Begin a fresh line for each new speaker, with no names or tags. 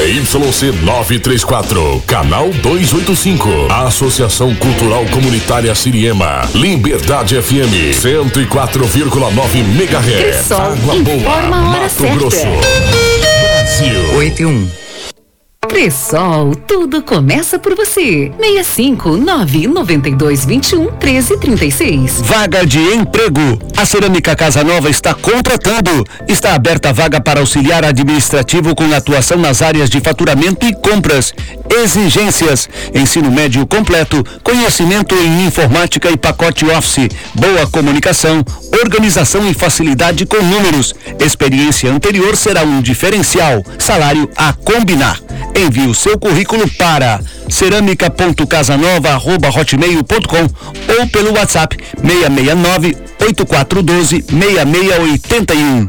ZYC 934, canal 285. Associação Cultural Comunitária Siriema. Liberdade FM 104,9 MHz.
Cressol,
Água Boa, Mato Grosso. Brasil.
8-1.
Cressol, tudo começa por você. 65992211336.
Vaga de emprego. A Cerâmica Casa Nova está contratando. Está aberta a vaga para auxiliar administrativo com atuação nas áreas de faturamento e compras. Exigências: ensino médio completo, conhecimento em informática e pacote Office, boa comunicação, organização e facilidade com números. Experiência anterior será um diferencial. Salário a combinar. Envie o seu currículo para cerâmica.casanova@hotmail.com ou pelo WhatsApp 669-8412-6681.